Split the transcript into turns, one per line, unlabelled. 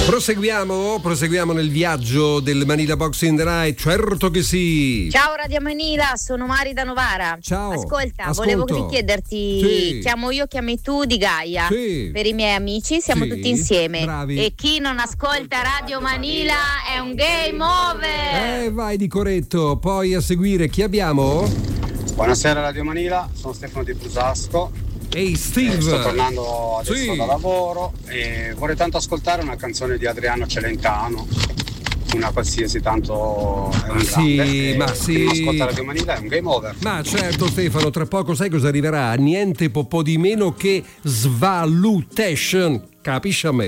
Proseguiamo nel viaggio del Manila Boxing Night, certo che sì.
Ciao Radio Manila, sono Mari da Novara.
Ciao.
Ascolta, volevo chiederti,
sì.
chiamo io, chiami tu di Gaia.
Sì.
Per i miei amici siamo
sì.
tutti insieme.
Bravi.
E chi non ascolta Radio Manila è un game over.
Vai di coretto. Poi a seguire chi abbiamo?
Buonasera Radio Manila, sono Stefano di Busasco.
Ehi Steve.
Sto tornando adesso
sì.
da lavoro e vorrei tanto ascoltare una canzone di Adriano Celentano, una qualsiasi, tanto è un grande.
Ma sì.
Chi non ascolta Radio Manila è un game over.
Ma certo Stefano, tra poco sai cosa arriverà? Niente po' di meno che Svalutation, capisci a me?